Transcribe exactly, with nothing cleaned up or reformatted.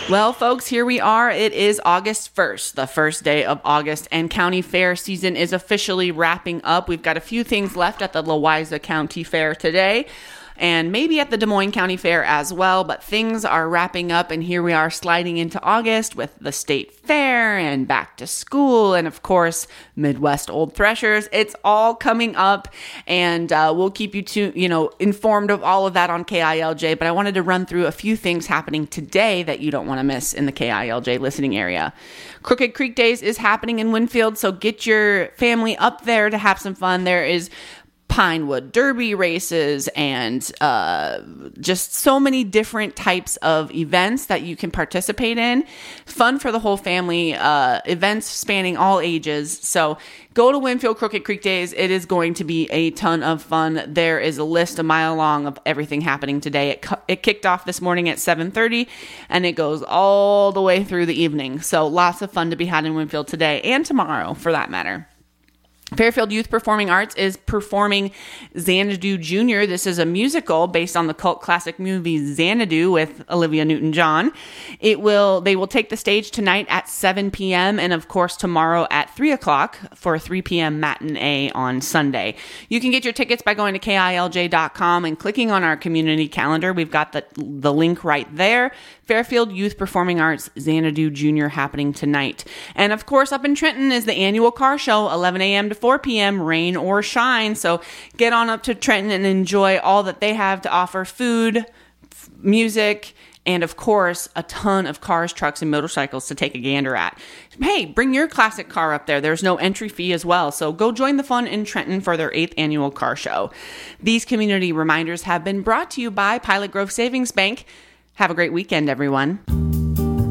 Well, folks, here we are. It is August first, the first day of August, and county fair season is officially wrapping up. We've got a few things left at the Louisa County Fair today, and maybe at the Des Moines County Fair as well, but things are wrapping up, and here we are sliding into August with the state fair and back to school, and of course, Midwest Old Threshers. It's all coming up, and uh, we'll keep you to, you know, informed of all of that on K I L J, but I wanted to run through a few things happening today that you don't want to miss in the K I L J listening area. Crooked Creek Days is happening in Winfield, so get your family up there to have some fun. There is Pinewood Derby races and uh, just so many different types of events that you can participate in. Fun for the whole family, uh, events spanning all ages. So go to Winfield Crooked Creek Days. It is going to be a ton of fun. There is a list a mile long of everything happening today. It, cu- it kicked off this morning at seven thirty and it goes all the way through the evening. So lots of fun to be had in Winfield today and tomorrow for that matter. Fairfield Youth Performing Arts is performing Xanadu Junior This is a musical based on the cult classic movie Xanadu with Olivia Newton-John. It will they will take the stage tonight at seven p.m. and of course tomorrow at three o'clock for a three p.m. matinee on Sunday. You can get your tickets by going to K I L J dot com and clicking on our community calendar. We've got the the link right there. Fairfield Youth Performing Arts Xanadu Junior happening tonight. And of course up in Trenton is the annual car show, eleven a.m. to four p.m., rain or shine. So get on up to Trenton and enjoy all that they have to offer: food, f- music, and of course, a ton of cars, trucks, and motorcycles to take a gander at. Hey, bring your classic car up there. There's no entry fee as well. So go join the fun in Trenton for their eighth annual car show. These community reminders have been brought to you by Pilot Grove Savings Bank. Have a great weekend, everyone.